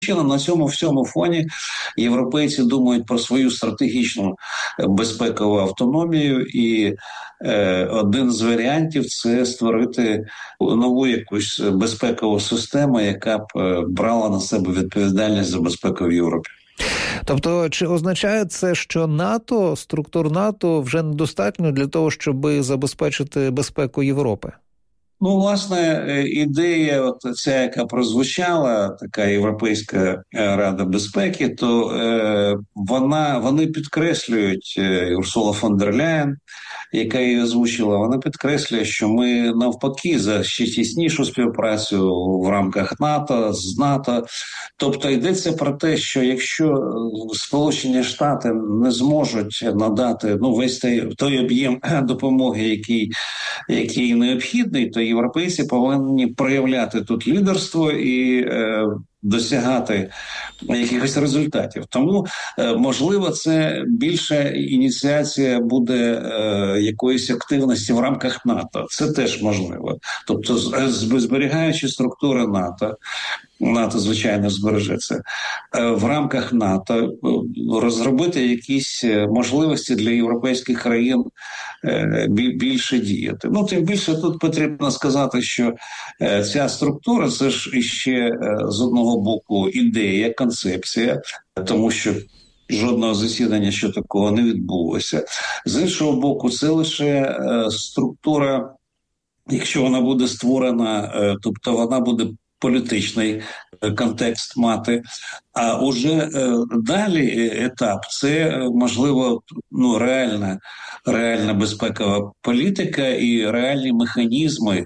На цьому всьому фоні європейці думають про свою стратегічну безпекову автономію, і один з варіантів – це створити нову якусь безпекову систему, яка б брала на себе відповідальність за безпеку в Європі. Тобто, чи означає це, що НАТО, структур НАТО вже недостатньо для того, щоб забезпечити безпеку Європи? Ну, власне, ідея, от ця, яка прозвучала, така Європейська Рада безпеки, то вони підкреслюють, Урсула фон дер Ляєн, яка її озвучила, вона підкреслює, що ми навпаки за ще тіснішу співпрацю в рамках НАТО, з НАТО. Тобто йдеться про те, що якщо Сполучені Штати не зможуть надати весь той об'єм допомоги, який необхідний, то європейці повинні проявляти тут лідерство і досягати якихось результатів. Тому, можливо, це більша ініціація буде якоїсь активності в рамках НАТО. Це теж можливо. Тобто, зберігаючи структури НАТО, звичайно, збережеться, в рамках НАТО розробити якісь можливості для європейських країн більше діяти. Тим більше тут потрібно сказати, що ця структура – це ж іще з одного боку ідея, концепція, тому що жодного засідання що такого не відбулося. З іншого боку, це лише структура, якщо вона буде створена, тобто вона буде політичний контекст мати, а уже далі етап – це, можливо, реальна безпекова політика і реальні механізми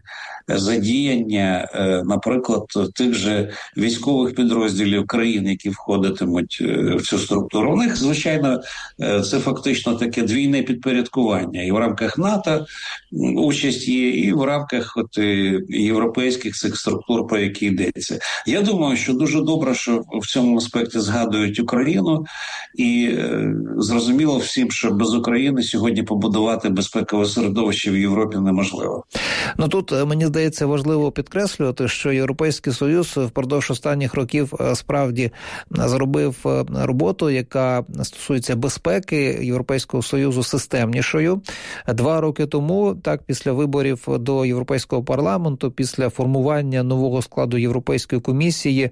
задіяння, наприклад, тих же військових підрозділів країн, які входитимуть в цю структуру. У них, звичайно, це фактично таке двійне підпорядкування. І в рамках НАТО участь є, і в рамках європейських цих структур, про які йдеться. Я думаю, що дуже добре, що в цьому аспекті згадують Україну, і зрозуміло всім, що без України сьогодні побудувати безпекове середовище в Європі неможливо. Тут, мені здається, важливо підкреслювати, що Європейський Союз впродовж останніх років справді зробив роботу, яка стосується безпеки Європейського Союзу, системнішою. 2 роки тому, після виборів до Європейського парламенту, після формування нового складу Європейської комісії,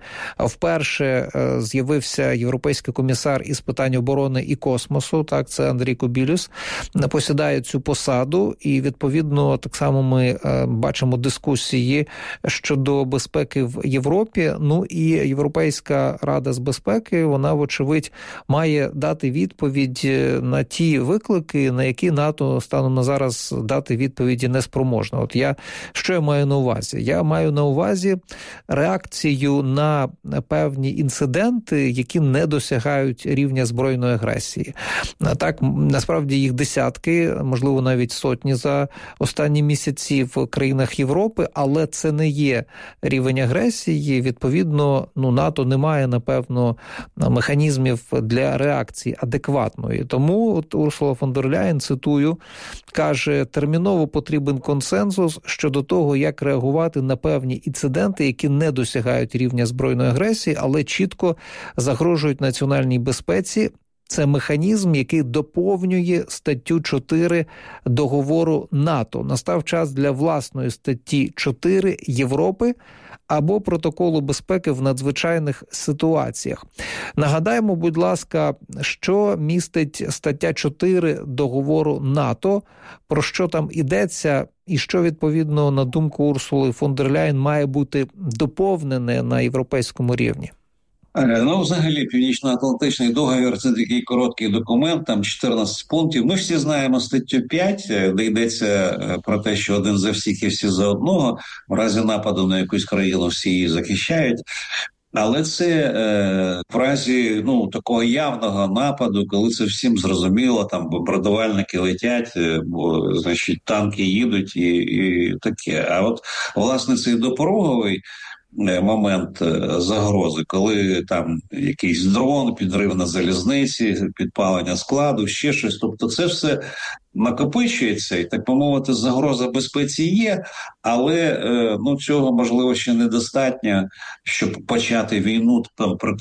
вперше з'явився європейський комісар із питань оборони і космосу, це Андрій Кобілюс, посідає цю посаду, і відповідно так само ми бачимо дискусії щодо безпеки в Європі. І Європейська Рада з безпеки, вона, вочевидь, має дати відповідь на ті виклики, на які НАТО станом на зараз дати відповіді неспроможно. Що я маю на увазі? Я маю на увазі реакцію на певні інциденти, які не досягають рівня збройної агресії. Так, насправді їх десятки, можливо, навіть сотні за останні місяці в країнах Європи, але це не є рівень агресії. Відповідно, НАТО не має, напевно, механізмів для реакції адекватної. Тому Урсула фон дер Ляєн, цитую, каже, терміново потрібен консенсус щодо того, як реагувати на певні інциденти, які не досягають рівня збройної агресії, але чітко загрожують національній безпеці. Це механізм, який доповнює статтю 4 договору НАТО. Настав час для власної статті 4 Європи або протоколу безпеки в надзвичайних ситуаціях. Нагадаємо, будь ласка, що містить стаття 4 договору НАТО, про що там йдеться і що, відповідно, на думку Урсули фон дер Ляєн, має бути доповнене на європейському рівні. Взагалі, Північно-Атлантичний договір – це такий короткий документ, там 14 пунктів. Ми всі знаємо статтю 5, де йдеться про те, що один за всіх і всі за одного. В разі нападу на якусь країну всі її захищають. Але це в разі такого явного нападу, коли це всім зрозуміло, там бомбардувальники летять, танки їдуть і таке. А власне, цей допороговий момент загрози, коли там якийсь дрон, підрив на залізниці, підпалення складу, ще щось. Тобто це все накопичується, і, так би мовити, загроза безпеці є, але цього, можливо, ще недостатньо, щоб почати війну там проти